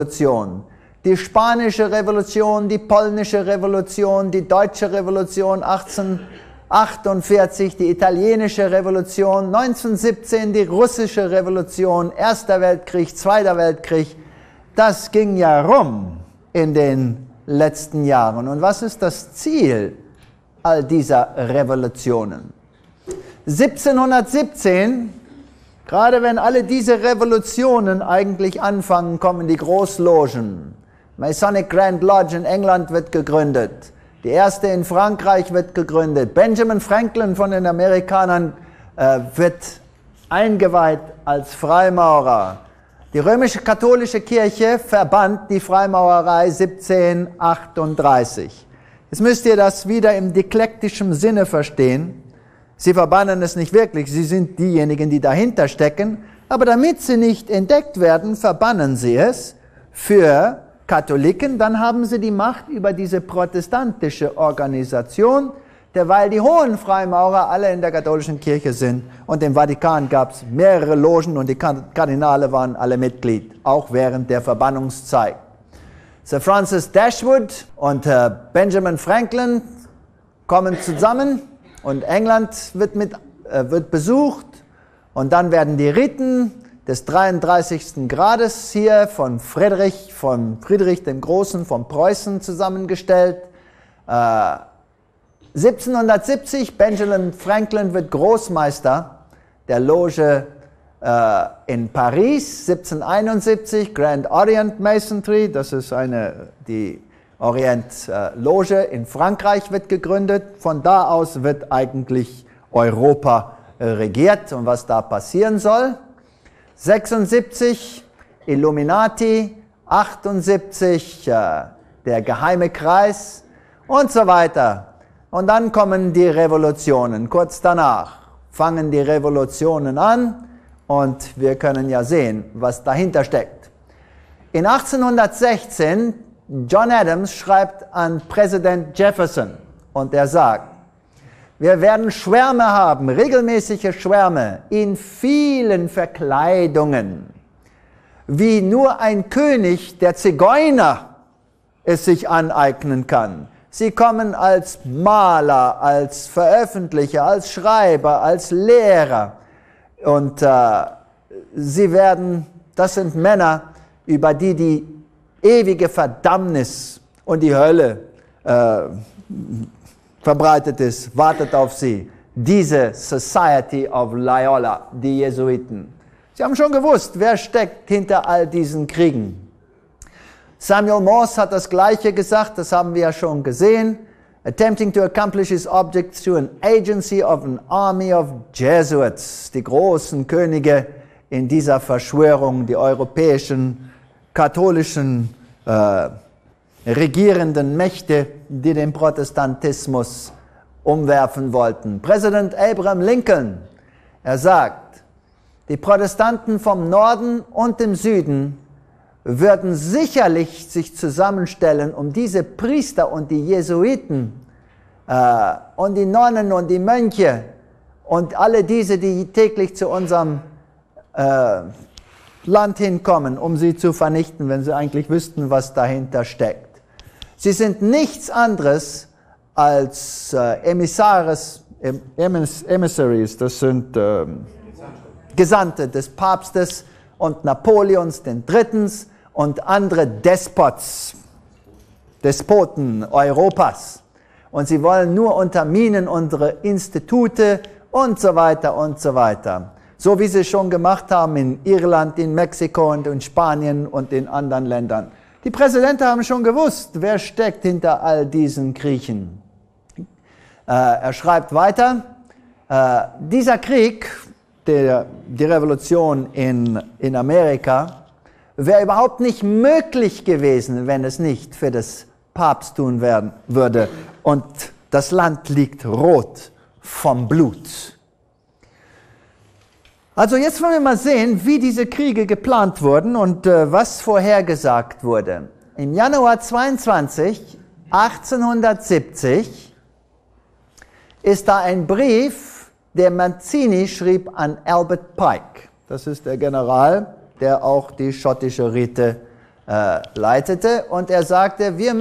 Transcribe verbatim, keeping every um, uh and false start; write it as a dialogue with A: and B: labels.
A: Revolution. Die spanische Revolution, die polnische Revolution, die deutsche Revolution achtzehnhundertachtundvierzig, die italienische Revolution, neunzehnhundertsiebzehn die russische Revolution, Erster Weltkrieg, Zweiter Weltkrieg. Das ging ja rum in den letzten Jahren. Und was ist das Ziel all dieser Revolutionen? siebzehnhundertsiebzehn, gerade wenn alle diese Revolutionen eigentlich anfangen, kommen die Großlogen. Masonic Grand Lodge in England wird gegründet. Die erste in Frankreich wird gegründet. Benjamin Franklin von den Amerikanern äh, wird eingeweiht als Freimaurer. Die römisch-katholische Kirche verbannt die Freimaurerei siebzehnhundertachtunddreißig. Jetzt müsst ihr das wieder im deklektischen Sinne verstehen. Sie verbannen es nicht wirklich, sie sind diejenigen, die dahinter stecken, aber damit sie nicht entdeckt werden, verbannen sie es für Katholiken, dann haben sie die Macht über diese protestantische Organisation, derweil die hohen Freimaurer alle in der katholischen Kirche sind. Und im Vatikan gab es mehrere Logen und die Kardinale waren alle Mitglied, auch während der Verbannungszeit. Sir Francis Dashwood und äh, Benjamin Franklin kommen zusammen und England wird, mit, äh, wird besucht und dann werden die Riten des dreiunddreißigsten Grades hier von Friedrich, von Friedrich dem Großen von Preußen zusammengestellt. Äh, siebzehnhundertsiebzig, Benjamin Franklin wird Großmeister der Loge äh, in Paris. siebzehnhunderteinundsiebzig, Grand Orient Masonry, das ist eine, die Orient-Loge äh, in Frankreich wird gegründet. Von da aus wird eigentlich Europa äh, regiert und was da passieren soll. sechsundsiebzig, Illuminati, achtundsiebzig, äh, der Geheime Kreis und so weiter. Und dann kommen die Revolutionen. Kurz danach fangen die Revolutionen an und wir können ja sehen, was dahinter steckt. In achtzehnhundertsechzehn, John Adams schreibt an Präsident Jefferson und er sagt, wir werden Schwärme haben, regelmäßige Schwärme in vielen Verkleidungen, wie nur ein König der Zigeuner es sich aneignen kann. Sie kommen als Maler, als Veröffentlicher, als Schreiber, als Lehrer und äh, sie werden, das sind Männer, über die die ewige Verdammnis und die Hölle äh, verbreitet ist, wartet auf sie. Diese Society of Loyola, die Jesuiten. Sie haben schon gewusst, wer steckt hinter all diesen Kriegen. Samuel Morse hat das Gleiche gesagt, das haben wir ja schon gesehen. Attempting to accomplish his object through an agency of an army of Jesuits. Die großen Könige in dieser Verschwörung, die europäischen, katholischen äh, regierenden Mächte, die den Protestantismus umwerfen wollten. Präsident Abraham Lincoln, er sagt, die Protestanten vom Norden und dem Süden würden sicherlich sich zusammenstellen, um diese Priester und die Jesuiten äh, und die Nonnen und die Mönche und alle diese, die täglich zu unserem äh, Land hinkommen, um sie zu vernichten, wenn sie eigentlich wüssten, was dahinter steckt. Sie sind nichts anderes als äh, Emissares, Emiss, Emissaries, das sind äh, Gesandte des Papstes und Napoleons den Drittens und andere Despots, Despoten Europas. Und sie wollen nur unterminen unsere Institute und so weiter und so weiter. So wie sie schon gemacht haben in Irland, in Mexiko und in Spanien und in anderen Ländern. Die Präsidenten haben schon gewusst, wer steckt hinter all diesen Kriechen. Äh, er schreibt weiter, äh, dieser Krieg, der, die Revolution in, in Amerika, wäre überhaupt nicht möglich gewesen, wenn es nicht für das Papsttum werden würde. Und das Land liegt rot vom Blut. Also jetzt wollen wir mal sehen, wie diese Kriege geplant wurden und äh, was vorhergesagt wurde. Im Januar zweiundzwanzig, achtzehnhundertsiebzig ist da ein Brief, der Mazzini schrieb an Albert Pike. Das ist der General, der auch die schottische Rite äh, leitete. Und er sagte, wir